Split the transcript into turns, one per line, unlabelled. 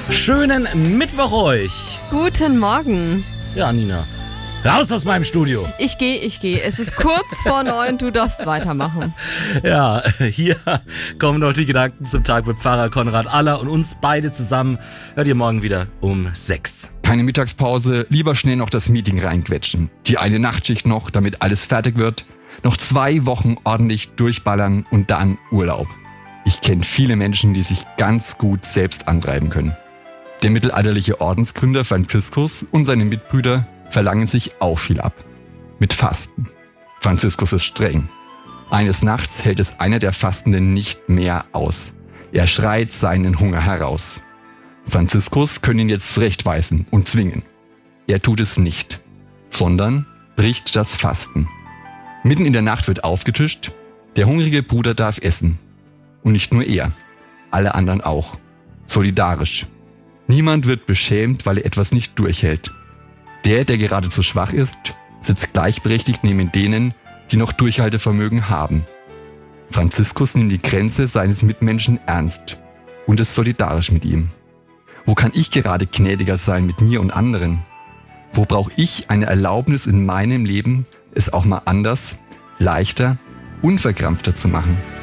Schönen Mittwoch euch.
Guten Morgen.
Ja, Nina. Raus aus meinem Studio.
Ich gehe. Es ist kurz vor 9, du darfst weitermachen.
Ja, hier kommen noch die Gedanken zum Tag mit Pfarrer Konrad Aller und uns beide zusammen. Hört ihr morgen wieder um 6.
Keine Mittagspause, lieber schnell noch das Meeting reinquetschen. Die eine Nachtschicht noch, damit alles fertig wird. Noch 2 Wochen ordentlich durchballern und dann Urlaub. Ich kenne viele Menschen, die sich ganz gut selbst antreiben können. Der mittelalterliche Ordensgründer Franziskus und seine Mitbrüder verlangen sich auch viel ab. Mit Fasten. Franziskus ist streng. Eines Nachts hält es einer der Fastenden nicht mehr aus. Er schreit seinen Hunger heraus. Franziskus können ihn jetzt zurechtweisen und zwingen. Er tut es nicht, sondern bricht das Fasten. Mitten in der Nacht wird aufgetischt, der hungrige Bruder darf essen. Und nicht nur er, alle anderen auch. Solidarisch. Niemand wird beschämt, weil er etwas nicht durchhält. Der gerade zu schwach ist, sitzt gleichberechtigt neben denen, die noch Durchhaltevermögen haben. Franziskus nimmt die Grenze seines Mitmenschen ernst und ist solidarisch mit ihm. Wo kann ich gerade gnädiger sein mit mir und anderen? Wo brauche ich eine Erlaubnis in meinem Leben, es auch mal anders, leichter, unverkrampfter zu machen?